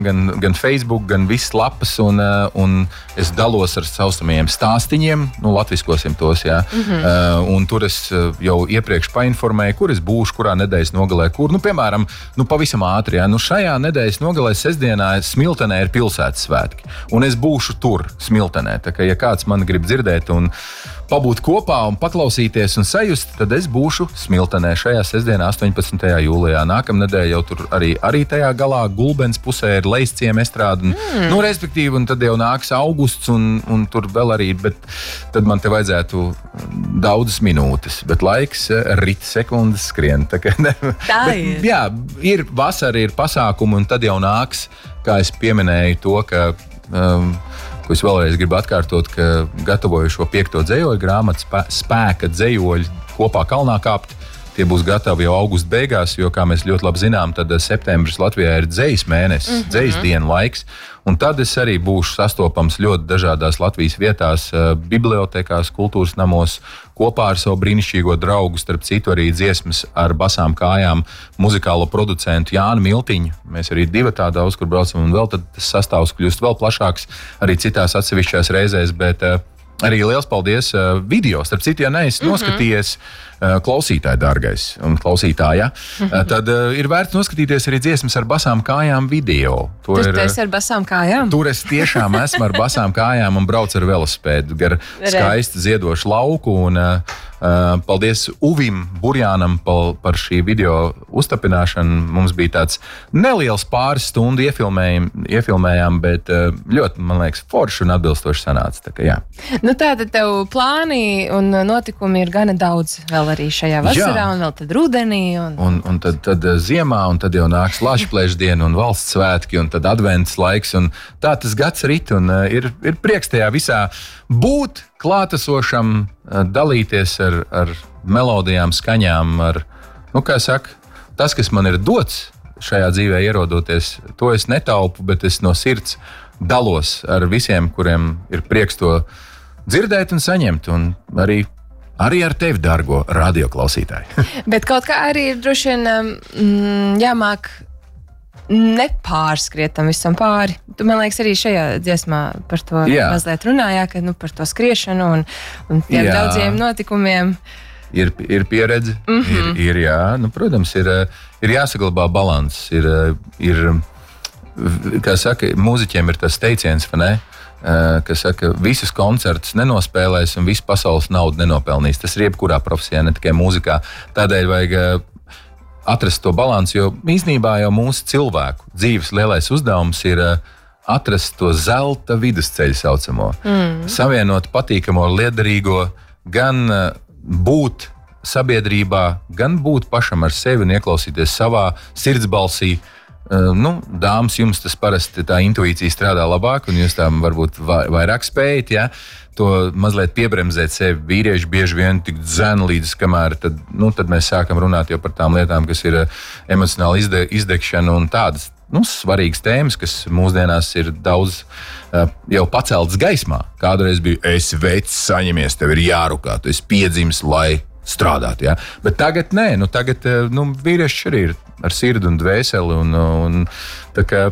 gan Facebook, gan visas lapas, un es dalos ar savstamajiem stāstiņiem, latviskosim tos, jā. Un tur es jau iepriekš painformēju, kur es būšu, kurā nedēļas nogalē, kur, piemēram, pavisam ātri, jā. Šajā nedēļas nogalē sestdienā Smiltenē ir pilsētas svētki, un es būšu tur, Smiltenē, tā kā, ja kāds man grib dzirdēt un pabūt kopā un paklausīties un sajust, tad es būšu Smiltenē šajā sestdienā 18. jūlijā. Nākamnedēļ jau tur arī tajā galā Gulbens pusē ir Leisciem estrāde. Respektīvi, un tad jau nāks augusts un tur vēl arī, bet tad man te vajadzētu daudzas minūtes, bet laiks rit sekundes skrien. Tā ir. Jā, ir vasara, ir pasākumi, un tad jau nāks, kā es pieminēju to, ka ko es vēlreiz gribu atkārtot, ka gatavoju šo 5. dzejoļu grāmatu Spēka dzejoļi kopā kalnā kāpt. Tie būs gatavi jau augusta beigās, jo, kā mēs ļoti labi zinām, tad septembris Latvijā ir dzejas mēnesis, dzejas dienu laiks. Un tad es arī būšu sastopams ļoti dažādās Latvijas vietās, bibliotekās, kultūras namos, kopā ar savu brīnišķīgo draugu, starp citu arī dziesmas ar basām kājām, muzikālo producentu Jānu Miltiņu. Mēs arī divatā daudz kur braucam, un vēl tad tas sastāvs kļūst vēl plašāks arī citās atsevišķās reizēs, bet arī liels paldies video. Starp citu, ja neesi noskatījies, klausītāji, dārgais, un klausītāja, tad ir vērts noskatīties arī dziesmas ar basām kājām video. Tur esi ar basām kājām? Tur es tiešām esmu ar basām kājām un braucu ar velosipēdu gar skaistu ziedošu lauku. Un paldies Uvim Burjānam par šī video uztapināšanu. Mums bija tāds neliels pāris stundu iefilmējām, bet ļoti, man liekas, forši un atbilstoši sanāca. Tā kā, jā. Tātad tev plāni un notikumi ir gana daudz vēl arī šajā vasarā, un vēl tad rudenī. Un tad ziemā, un tad jau nāks Lašplēša diena un valsts svētki, un tad advents laiks, un tā tas gads rit, un ir prieks tajā visā būt klātesošam, dalīties ar melodijām, skaņām, kā saka, tas, kas man ir dots šajā dzīvē ierodoties, to es netaupu, bet es no sirds dalos ar visiem, kuriem ir prieks to dzirdēt un saņemt, un arī ar tevi, dārgo radioklausītāji. Bet kaut kā arī ir droši vien jāmāk nepārskriet tam visam pāri. Tu, man liekas, arī šajā dziesmā par to mazliet runājā, ka par to skriešanu un tiem daudziem notikumiem. Ir pieredze, ir jā. Protams, ir jāsaglabā balanss. Ir, kā saka, mūziķiem ir tas teiciens, vai ne? Kas saka, visus koncertus nenospēlēs un visu pasaules naudu nenopelnīs. Tas ir jebkurā profesijā, ne tikai mūzikā. Tādēļ vajag atrast to balansu, jo īstenībā jau mūsu cilvēku dzīves lielais uzdevums ir atrast to zelta vidusceļu saucamo. Savienot patīkamo ar liederīgo, gan būt sabiedrībā, gan būt pašam ar sevi un ieklausīties savā sirdsbalsī. Dāmas, jums tas parasti tā intuīcija strādā labāk, un jūs tam varbūt vairāk spējat, ja? To mazliet piebremzēt sevi. Vīrieši bieži vien tik dzen līdz, kamēr tad mēs sākam runāt jau par tām lietām, kas ir emocionāla izdegšana un tādas svarīgas tēmas, kas mūsdienās ir daudz jau paceltas gaismā. Kādreiz bija, esi vecs, saņemies, tev ir jārukā, tu esi piedzimis, lai strādātu. Ja? Bet tagad nē, tagad vīrieši arī ir ar sirdi un dvēseli un tā kā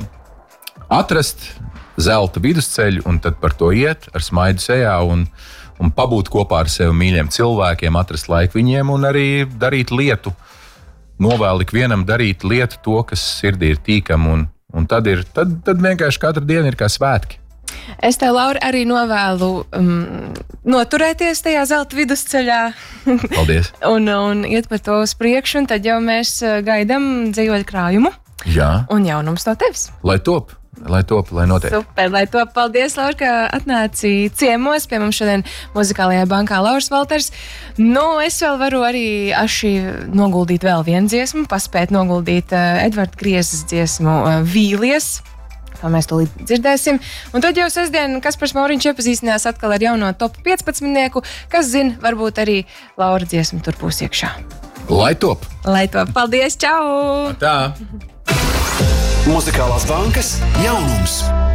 atrast zelta vidusceļu un tad par to iet ar smaidu sejā un pabūt kopā ar sevi mīļiem cilvēkiem, atrast laiku viņiem un arī darīt lietu. Novēlu ikvienam darīt lietu to, kas sirdī ir tīkam un tad vienkārši katru dienu ir kā svētki. Es tev, Laura, arī novēlu noturēties tajā zelta vidusceļā. Paldies. un iet par to uz priekšu, un tad jau mēs gaidām dzejoļu krājumu. Jā. Un jaunums no tevis. Lai top, lai notiek. Super, lai top. Paldies, Laura, ka atnāci ciemos pie mums šodien Muzikālajā bankā Lauris Valters. Es vēl varu arī noguldīt vēl vienu dziesmu, paspēt noguldīt Edvarda Griezes dziesmu Vīlies. Kā mēs to dzirdēsim. Un tad jau sestdien Kaspars Mauriņš iepazīstinās atkal ar jauno top 15-nieku, kas zina, varbūt arī Laura dziesma tur būs iekšā. Lai top! Lai top! Paldies, čau! Tā! Muzikālās bankas jaunums!